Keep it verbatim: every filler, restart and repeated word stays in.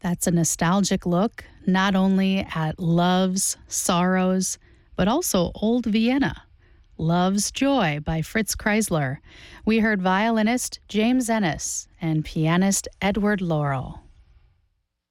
That's a nostalgic look, not only at loves, sorrows, but also old Vienna. Love's Joy by Fritz Kreisler. We heard violinist James Ennis and pianist Edward Laurel.